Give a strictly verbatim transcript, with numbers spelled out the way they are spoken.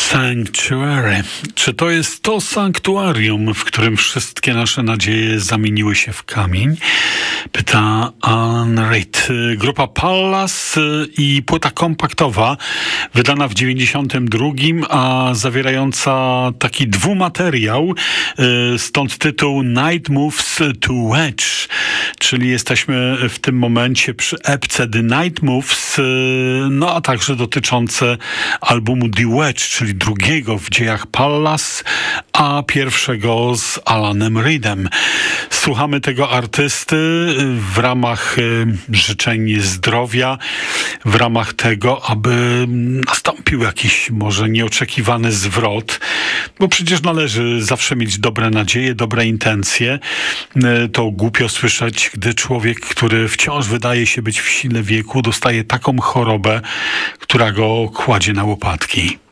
Sanctuary. Czy to jest to sanktuarium, w którym wszystkie nasze nadzieje zamieniły się w kamień? Pyta Alan Reid. Grupa Pallas i płyta kompaktowa, wydana w dziewięćdziesiątym drugim, a zawierająca taki dwumateriał, stąd tytuł Night Moves to Wedge, czyli jesteśmy w tym momencie przy epce The Night Moves, no a także dotyczące albumu The Wedge, czyli drugiego w dziejach Pallas, a pierwszego z Alanem Reidem. Słuchamy tego artysty w ramach życzeń zdrowia, w ramach tego, aby nastąpił jakiś może nieoczekiwany zwrot, bo przecież należy zawsze mieć dobre nadzieje, dobre intencje. To głupio słyszeć, gdy człowiek, który wciąż wydaje się być w sile wieku, dostaje taką chorobę, która go kładzie na łopatki.